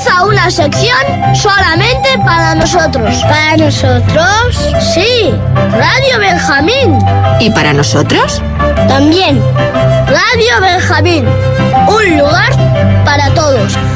Comienza una sección solamente para nosotros. ¿Para nosotros? Sí, Radio Benjamín. ¿Y para nosotros? También, Radio Benjamín. Un lugar para todos.